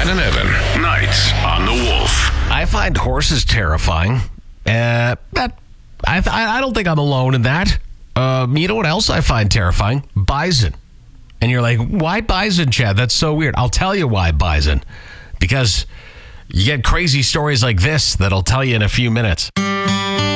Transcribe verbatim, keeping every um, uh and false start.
Chad and Evan, Nights on the Wolf. I find horses terrifying. Uh, that I, I don't think I'm alone in that. Um, you know what else I find terrifying? Bison. And you're like, why bison, Chad? That's so weird. I'll tell you why bison. Because you get crazy stories like this that I'll tell you in a few minutes.